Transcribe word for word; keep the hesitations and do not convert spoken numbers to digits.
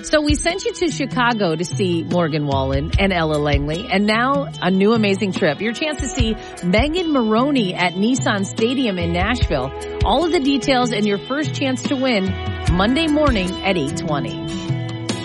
So we sent you to Chicago to see Morgan Wallen and Ella Langley, and now a new amazing trip. Your chance to see Megan Maroney at Nissan Stadium in Nashville. All of the details and your first chance to win Monday morning at eight twenty.